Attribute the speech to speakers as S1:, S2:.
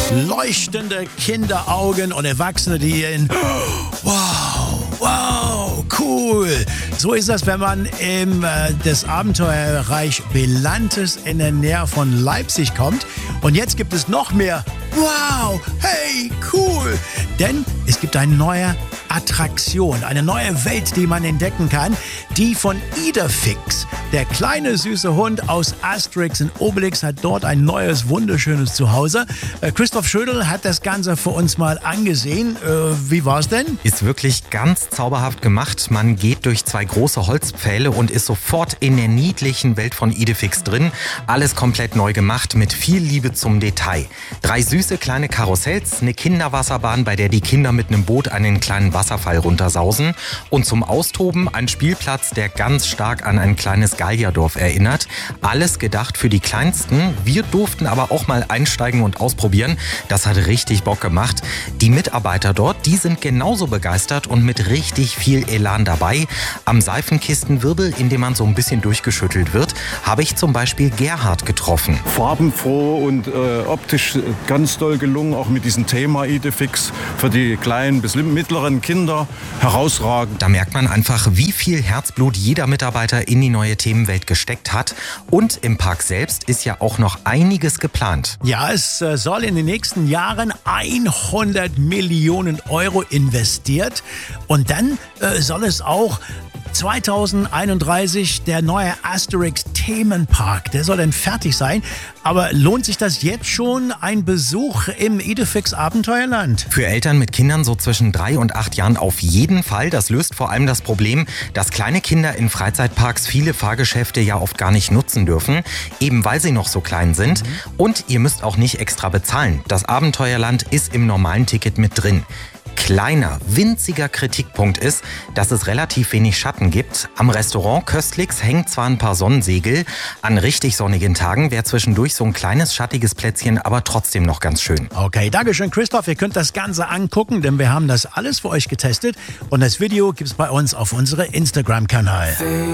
S1: leuchtende Kinderaugen und Erwachsene, die wow, cool. So ist das, wenn man im das Abenteuerreich Belantes in der Nähe von Leipzig kommt. Und jetzt gibt es noch mehr. Wow, hey, cool. Denn es gibt eine neue Attraktion, eine neue Welt, die man entdecken kann. Die von Idefix. Der kleine süße Hund aus Asterix und Obelix hat dort ein neues, wunderschönes Zuhause. Christoph Schödel hat das Ganze für uns mal angesehen. Wie war's denn?
S2: Ist wirklich ganz zauberhaft gemacht. Man geht durch 2 große Holzpfähle und ist sofort in der niedlichen Welt von Idefix drin. Alles komplett neu gemacht mit viel Liebe zum Detail. 3 süße kleine Karussells, eine Kinderwasserbahn, bei der die Kinder mit einem Boot einen kleinen Wasserfall runtersausen. Und zum Austoben ein Spielplatz, der ganz stark an ein kleines Gallierdorf erinnert. Alles gedacht für die Kleinsten. Wir durften aber auch mal einsteigen und ausprobieren. Das hat richtig Bock gemacht. Die Mitarbeiter dort, die sind genauso begeistert und mit richtig viel Elan dabei. Am Seifenkistenwirbel, in dem man so ein bisschen durchgeschüttelt wird, habe ich zum Beispiel Gerhard getroffen.
S3: Farbenfroh und optisch ganz doll gelungen, auch mit diesem Thema Idefix für die kleinen bis mittleren Kinder herausragend.
S2: Da merkt man einfach, wie viel Herzblut jeder Mitarbeiter in die neue Themenwelt gesteckt hat. Und im Park selbst ist ja auch noch einiges geplant.
S1: Ja, es soll in den nächsten Jahren 100 Millionen Euro investiert. Und dann soll es auch 2031 der neue Asterix Themenpark, der soll dann fertig sein. Aber lohnt sich das jetzt schon, ein Besuch im Idefix Abenteuerland?
S2: Für Eltern mit Kindern so zwischen 3 und 8 Jahren auf jeden Fall. Das löst vor allem das Problem, dass kleine Kinder in Freizeitparks viele Fahrgeschäfte ja oft gar nicht nutzen dürfen, eben weil sie noch so klein sind. Und ihr müsst auch nicht extra bezahlen. Das Abenteuerland ist im normalen Ticket mit drin. Kleiner, winziger Kritikpunkt ist, dass es relativ wenig Schatten gibt. Am Restaurant Köstlicks hängen zwar ein paar Sonnensegel, an richtig sonnigen Tagen wäre zwischendurch so ein kleines schattiges Plätzchen aber trotzdem noch ganz schön.
S1: Okay, dankeschön Christoph. Ihr könnt das Ganze angucken, denn wir haben das alles für euch getestet und das Video gibt's bei uns auf unserem Instagram-Kanal.